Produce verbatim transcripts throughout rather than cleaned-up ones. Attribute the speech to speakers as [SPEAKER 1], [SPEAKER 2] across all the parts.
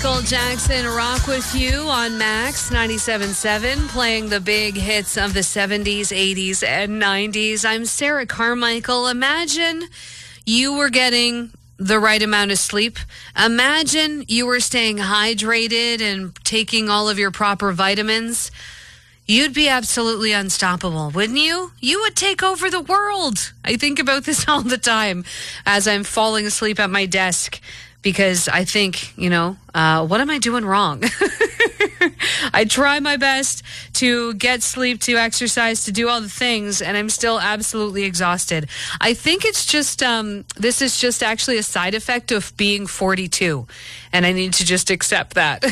[SPEAKER 1] Michael Jackson, Rock With You on Max ninety-seven point seven, playing the big hits of the seventies, eighties, and nineties. I'm Sarah Carmichael. Imagine you were getting the right amount of sleep. Imagine you were staying hydrated and taking all of your proper vitamins. You'd be absolutely unstoppable, wouldn't you? You would take over the world. I think about this all the time as I'm falling asleep at my desk because I think, you know, uh, what am I doing wrong? I try my best to get sleep, to exercise, to do all the things, and I'm still absolutely exhausted. I think it's just, um, this is just actually a side effect of being forty-two, and I need to just accept that.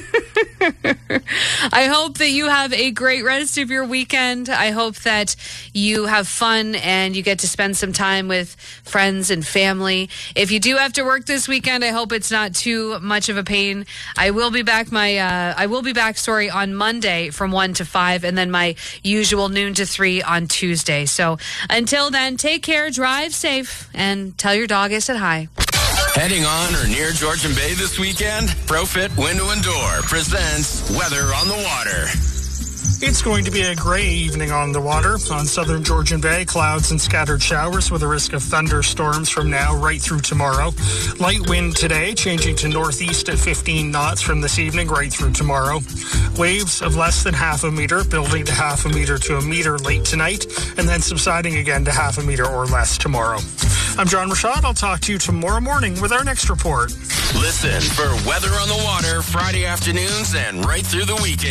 [SPEAKER 1] I hope that you have a great rest of your weekend. I hope that you have fun and you get to spend some time with friends and family. If you do have to work this weekend, I hope it's not too much of a pain. I will be back my uh, I will be back, sorry, on Monday from one to five, and then my usual noon to three on Tuesday. So until then, take care, drive safe, and tell your dog I said hi.
[SPEAKER 2] Heading on or near Georgian Bay this weekend? ProFit Window and Door presents Weather on the Water.
[SPEAKER 3] It's going to be a gray evening on the water. On southern Georgian Bay, clouds and scattered showers with a risk of thunderstorms from now right through tomorrow. Light wind today, changing to northeast at fifteen knots from this evening right through tomorrow. Waves of less than half a meter, building to half a meter to a meter late tonight, and then subsiding again to half a meter or less tomorrow. I'm John Rashad. I'll talk to you tomorrow morning with our next report.
[SPEAKER 2] Listen for Weather on the Water Friday afternoons and right through the weekend.